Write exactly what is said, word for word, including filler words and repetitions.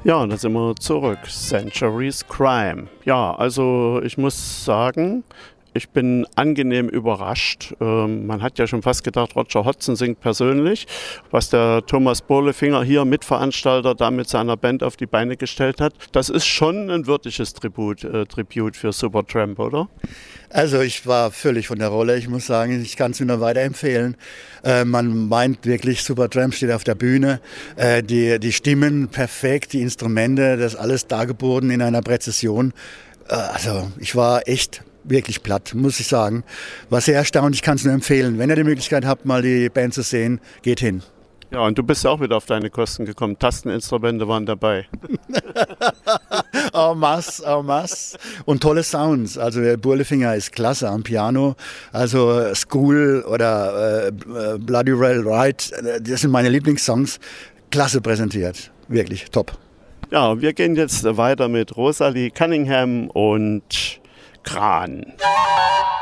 Ja, und da sind wir zurück. Centuries Crime. Ja, also ich muss sagen, ich bin angenehm überrascht. Ähm, man hat ja schon fast gedacht, Roger Hodgson singt persönlich. Was der Thomas Bohlefinger hier, Mitveranstalter, da mit seiner Band auf die Beine gestellt hat, das ist schon ein würdiges Tribut, äh, Tribut für Supertramp, oder? Also ich war völlig von der Rolle. Ich muss sagen, ich kann es nur weiterempfehlen. Äh, man meint wirklich, Supertramp steht auf der Bühne. Äh, die, die Stimmen perfekt, die Instrumente, das alles dargeboten in einer Präzision. Äh, also ich war echt wirklich platt, muss ich sagen. War sehr erstaunt, ich kann es nur empfehlen. Wenn ihr die Möglichkeit habt, mal die Band zu sehen, geht hin. Ja, und du bist ja auch wieder auf deine Kosten gekommen. Tasteninstrumente waren dabei. En masse, en masse. Und tolle Sounds. Also der Bohlefinger ist klasse am Piano. Also School oder äh, Bloody Well Ride, das sind meine Lieblingssongs. Klasse präsentiert. Wirklich top. Ja, wir gehen jetzt weiter mit Rosalie Cunningham und Kran.